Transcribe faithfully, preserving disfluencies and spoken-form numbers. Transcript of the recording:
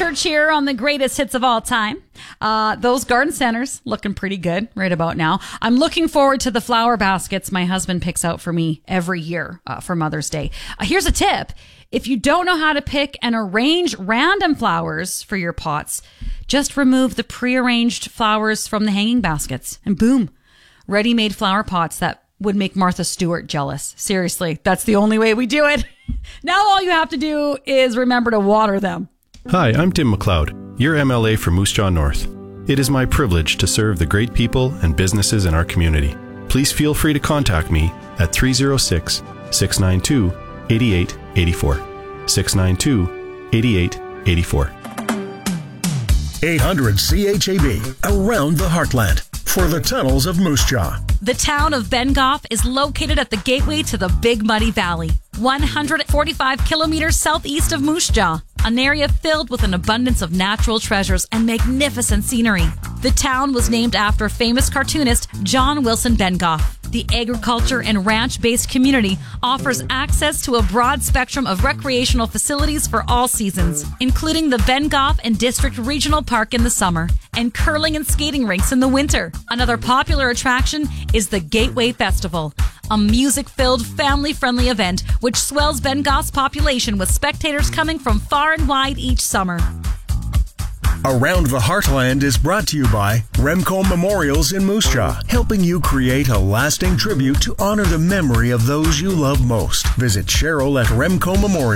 Church here on the greatest hits of all time. Uh, those garden centers looking pretty good right about now. I'm looking forward to the flower baskets my husband picks out for me every year uh, for Mother's Day. Uh, here's a tip. If you don't know how to pick and arrange random flowers for your pots, just remove the prearranged flowers from the hanging baskets and boom, ready-made flower pots that would make Martha Stewart jealous. Seriously, that's the only way we do it. Now all you have to do is remember to water them. Hi, I'm Tim McLeod, your M L A for Moose Jaw North. It is my privilege to serve the great people and businesses in our community. Please feel free to contact me at three oh six, six nine two, eight eight eight four. six nine two, eight eight eight four. eight hundred C H A B, around the heartland, for the tunnels of Moose Jaw. The town of Bengoff is located at the gateway to the Big Muddy Valley, one hundred forty-five kilometers southeast of Moose Jaw, an area filled with an abundance of natural treasures and magnificent scenery. The town was named after famous cartoonist John Wilson Bengoff. The agriculture and ranch-based community offers access to a broad spectrum of recreational facilities for all seasons, including the Bengoff and District Regional Park in the summer and curling and skating rinks in the winter. Another popular attraction is the Gateway Festival, a music-filled, family-friendly event which swells Bengoff's population with spectators coming from far and wide each summer. Around the Heartland is brought to you by Remco Memorials in Moose Jaw, helping you create a lasting tribute to honor the memory of those you love most. Visit Cheryl at Remco Memorial.